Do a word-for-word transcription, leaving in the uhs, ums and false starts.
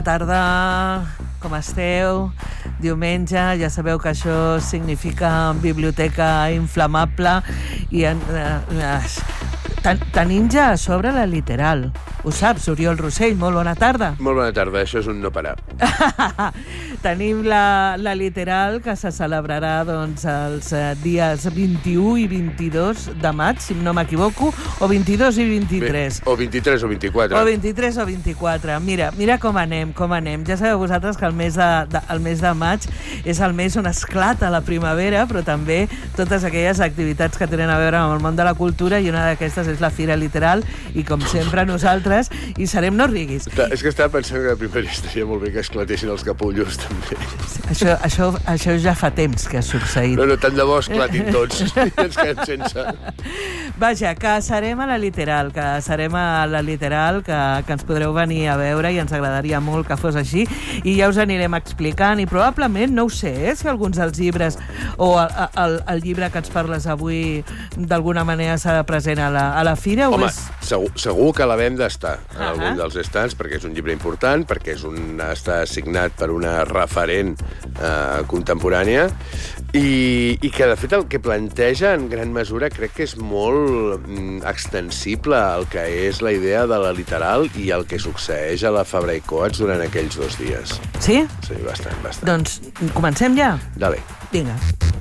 Tarda, com esteu? Diumenge, ja sabeu que això significa biblioteca inflamable i en, eh, ten, tenim ja a sobre la literal. Ho saps, Oriol Rossell, molt bona tarda. Molt bona tarda, això és un no parar. Tenim la, la literal que se celebrarà doncs, els eh, dies vint-i-u i vint-i-dos de maig, si no m'equivoco, o vint-i-dos i vint-i-tres. Bé, o vint-i-tres o vint-i-quatre. O vint-i-tres o vint-i-quatre. Mira, mira com anem, com anem. Ja sabeu vosaltres que el mes de, de, el mes de maig és el mes on esclata la primavera, però també totes aquelles activitats que tenen a veure amb el món de la cultura, i una d'aquestes és la Fira Literal, i com sempre nosaltres hi serem, no riguis. És que estava pensant que la primavera estaria molt bé que esclatessin els capullos, també. Això, això, això ja fa temps que ha succeït. No, no, tant de bo esclatin tots. I ens quedem sense. Vaja, que serem a la Literal, que serem a la Literal, que, que ens podreu venir a veure i ens agradaria molt que fos així, i ja us anirem explicant, i probablement, no ho sé, eh, si alguns dels llibres o el, el, el llibre que ens parles avui d'alguna manera serà present a la, a la fira. Home, és... segur, segur que l'havem d'estar en uh-huh. algun dels estants, perquè és un llibre important, perquè és un, està signat per una referent eh, contemporània, i, i que, de fet, el que planteja, en gran mesura, crec que és molt mm, extensible al que és la idea de la literal i el que succeeix a la Fabra i Coats durant aquells dos dies. Sí? Sí, bastant, bastant. Doncs comencem ja? Dale. Vinga.